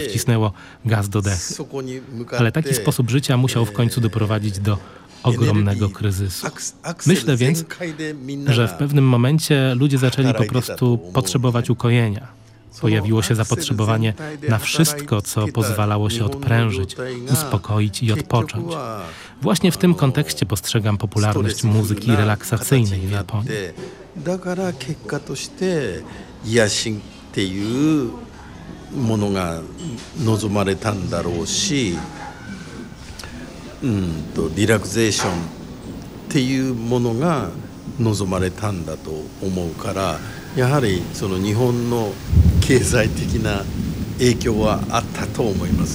wcisnęło gaz do dechy. Ale taki sposób życia musiał w końcu doprowadzić do ogromnego kryzysu. Myślę więc, że w pewnym momencie ludzie zaczęli po prostu potrzebować ukojenia. Pojawiło się zapotrzebowanie na wszystko, co pozwalało się odprężyć, uspokoić i odpocząć. Właśnie w tym kontekście postrzegam popularność muzyki relaksacyjnej w Japonii. だから結果として癒しっていうものが望まれたんだろうし、リラクゼーションっていうものが望まれたんだと思うから、やはりその日本の経済的な影響はあったと思います。